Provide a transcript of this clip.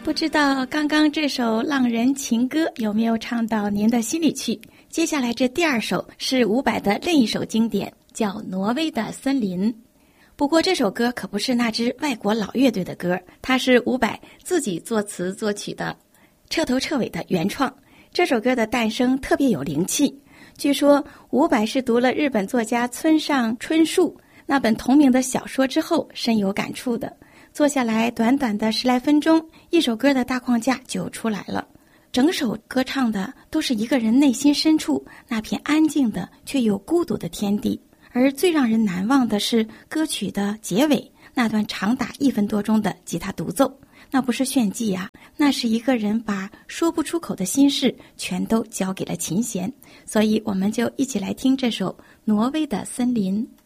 不知道刚刚这首浪人情歌有没有唱到您的心里去？接下来这第二首是伍佰的另一首经典，叫《挪威的森林》。不过这首歌可不是那支外国老乐队的歌，它是伍佰自己作词作曲的，彻头彻尾的原创。这首歌的诞生特别有灵气，据说伍佰是读了日本作家村上春树那本同名的小说之后深有感触的。坐下来短短的10来分钟，一首歌的大框架就出来了。整首歌唱的都是一个人内心深处那片安静的却又孤独的天地。而最让人难忘的是歌曲的结尾那段长达1分多钟的吉他独奏，那不是炫技啊，那是一个人把说不出口的心事全都交给了琴弦。所以我们就一起来听这首《挪威的森林》。